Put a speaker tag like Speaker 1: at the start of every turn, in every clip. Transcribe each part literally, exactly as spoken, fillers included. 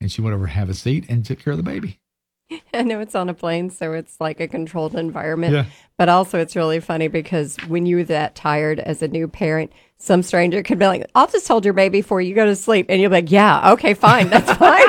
Speaker 1: And she went over to have a seat and took care of the baby.
Speaker 2: I know it's on a plane, so it's like a controlled environment.
Speaker 1: Yeah.
Speaker 2: But also it's really funny because when you're that tired as a new parent, some stranger could be like, I'll just hold your baby before you go to sleep. And you'll be like, yeah, okay, fine. That's fine.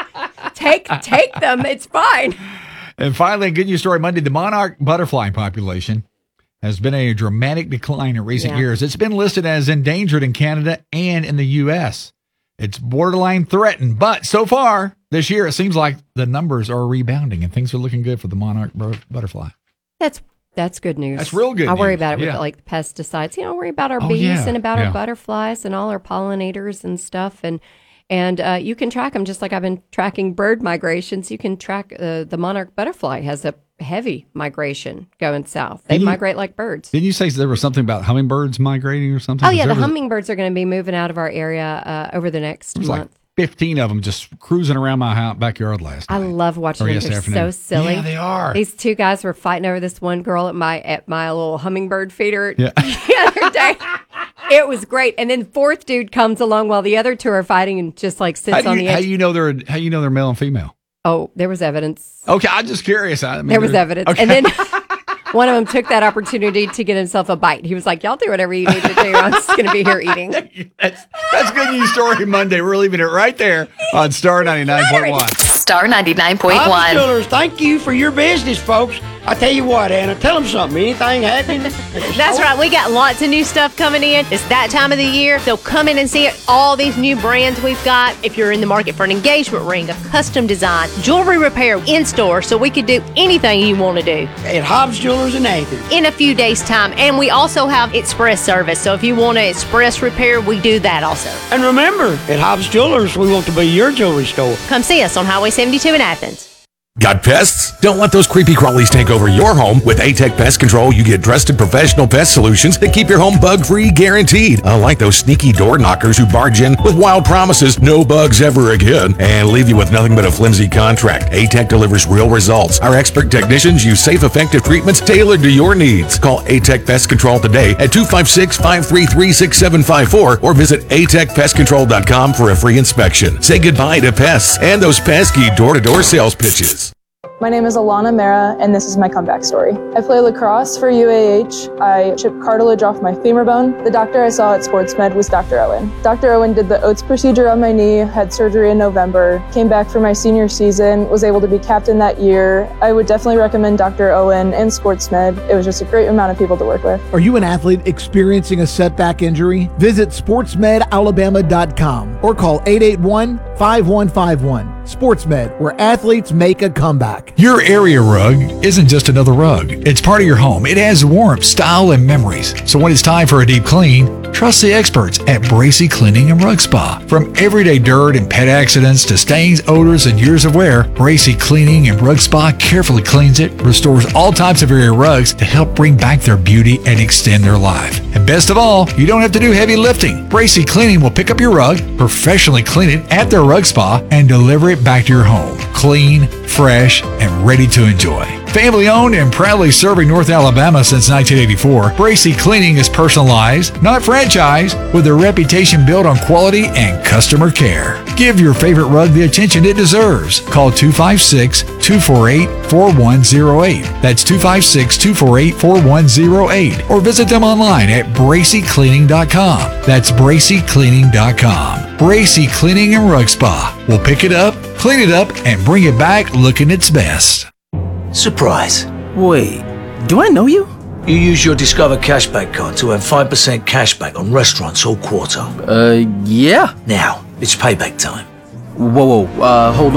Speaker 2: take take them. It's fine.
Speaker 1: And finally, a good news story Monday. The monarch butterfly population has been a dramatic decline in recent
Speaker 2: Yeah.
Speaker 1: years. It's been listed as endangered in Canada and in the U S. It's borderline threatened, but so far this year, it seems like the numbers are rebounding and things are looking good for the monarch bu- butterfly.
Speaker 2: That's that's good news.
Speaker 1: That's real good
Speaker 2: I worry
Speaker 1: news.
Speaker 2: about it
Speaker 1: Yeah.
Speaker 2: with like the pesticides. You know, I worry about our
Speaker 1: Oh,
Speaker 2: bees
Speaker 1: yeah.
Speaker 2: and about
Speaker 1: Yeah.
Speaker 2: our butterflies and all our pollinators and stuff. And and uh, you can track them just like I've been tracking bird migrations. You can track uh, the monarch butterfly has a heavy migration going south. They
Speaker 1: Didn't you-
Speaker 2: migrate like birds.
Speaker 1: Didn't you say there was something about hummingbirds migrating or something?
Speaker 2: Oh yeah, the
Speaker 1: There was-
Speaker 2: hummingbirds are going to be moving out of our area uh, over the next
Speaker 1: There's
Speaker 2: month.
Speaker 1: like fifteen of them just cruising around my house, backyard last
Speaker 2: I
Speaker 1: night.
Speaker 2: love watching
Speaker 1: Or
Speaker 2: them.
Speaker 1: yesterday
Speaker 2: They're
Speaker 1: afternoon.
Speaker 2: so silly.
Speaker 1: Yeah, they are.
Speaker 2: These two guys were fighting over this one girl at my at my little hummingbird feeder
Speaker 1: Yeah.
Speaker 2: the other day. It was great. And then fourth dude comes along while the other two are fighting and just like sits
Speaker 1: How do
Speaker 2: on
Speaker 1: you,
Speaker 2: the
Speaker 1: how
Speaker 2: edge.
Speaker 1: you know they're how you know they're male and female?
Speaker 2: Oh, there was evidence.
Speaker 1: Okay, I'm just curious. I mean,
Speaker 2: There was
Speaker 1: they're-
Speaker 2: evidence.
Speaker 1: Okay.
Speaker 2: And then one of them took that opportunity to get himself a bite. He was like, y'all do whatever you need to do. I'm just going to be here eating.
Speaker 1: that's that's good news story Monday. We're leaving it right there on Star ninety-nine point one.
Speaker 3: Star ninety-nine point one.
Speaker 4: Hospitals, thank you for your business, folks. I tell you what, Anna, tell them something. Anything happening?
Speaker 5: That's right. We got lots of new stuff coming in. It's that time of the year. So come in and see it. All these new brands we've got. If you're in the market for an engagement ring, a custom design, jewelry repair in store, so we could do anything you want to do
Speaker 4: At Hobbs Jewelers in Athens.
Speaker 5: in a few days' time. And we also have express service. So if you want an express repair, we do that also.
Speaker 4: And remember, at Hobbs Jewelers, we want to be your jewelry store.
Speaker 5: Come see us on Highway seventy-two in Athens.
Speaker 6: Got pests? Don't let those creepy crawlies take over your home. With A-Tech Pest Control, you get trusted professional pest solutions that keep your home bug-free guaranteed. Unlike those sneaky door knockers who barge in with wild promises, no bugs ever again, and leave you with nothing but a flimsy contract. A-Tech delivers real results. Our expert technicians use safe, effective treatments tailored to your needs. Call A-Tech Pest Control today at two five six, five three three, six seven five four or visit a tech pest control dot com for a free inspection. Say goodbye to pests and those pesky door-to-door sales pitches.
Speaker 7: My name is Alana Mera, and this is my comeback story. I play lacrosse for U A H. I chipped cartilage off my femur bone. The doctor I saw at SportsMed was Doctor Owen. Doctor Owen did the Oates procedure on my knee, had surgery in November, came back for my senior season, was able to be captain that year. I would definitely recommend Doctor Owen and SportsMed. It was just a great amount of people to work with.
Speaker 8: Are you an athlete experiencing a setback injury? Visit sports med alabama dot com or call eight eight one, five one five one. SportsMed, where athletes make a comeback.
Speaker 1: Your area rug isn't just another rug. It's part of your home. It has warmth, style, and memories. So when it's time for a deep clean, trust the experts at Bracy Cleaning and Rug Spa. From everyday dirt and pet accidents to stains, odors, and years of wear, Bracy Cleaning and Rug Spa carefully cleans it, restores all types of area rugs to help bring back their beauty and extend their life. And best of all, you don't have to do heavy lifting. Bracy Cleaning will pick up your rug, professionally clean it at their rug spa, and deliver it back to your home. Clean, fresh, and ready to enjoy. Family owned and proudly serving North Alabama since nineteen eighty-four, Bracy Cleaning is personalized, not franchised, with a reputation built on quality and customer care. Give your favorite rug the attention it deserves. Call two five six, two four eight, four one zero eight. That's two five six, two four eight, four one zero eight. Or visit them online at bracy cleaning dot com. That's bracy cleaning dot com. Bracy Cleaning and Rug Spa. We'll pick it up, clean it up, and bring it back looking its best.
Speaker 9: Surprise.
Speaker 10: Wait, do I know you?
Speaker 9: You use your Discover Cashback card to earn five percent cashback on restaurants all quarter.
Speaker 10: Uh, yeah.
Speaker 9: Now, it's payback time.
Speaker 10: Whoa, whoa, uh, hold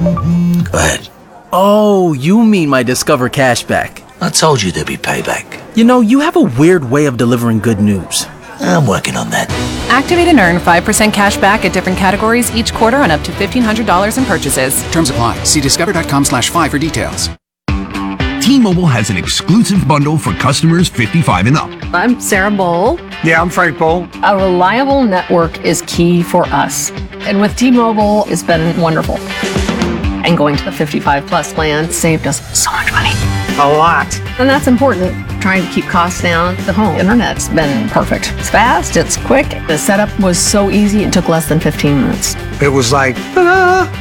Speaker 10: on.
Speaker 9: Go ahead.
Speaker 10: Oh, you mean my Discover Cashback.
Speaker 9: I told you there'd be payback.
Speaker 10: You know, you have a weird way of delivering good news.
Speaker 9: I'm working on that.
Speaker 11: Activate and earn five percent cash back at different categories each quarter on up to fifteen hundred dollars in purchases.
Speaker 12: Terms apply. See discover.com slash five for details.
Speaker 13: T-Mobile has an exclusive bundle for customers fifty-five and up.
Speaker 14: I'm Sarah Bowl.
Speaker 4: Yeah, I'm Frank Bowl.
Speaker 14: A reliable network is key for us. And with T-Mobile, it's been wonderful. And going to the fifty-five plus plan saved us so much money.
Speaker 4: A lot.
Speaker 14: And that's important. Trying to keep costs down. The home internet's been perfect. It's fast, it's quick. The setup was so easy, it took less than fifteen minutes.
Speaker 4: It was like, ta-da!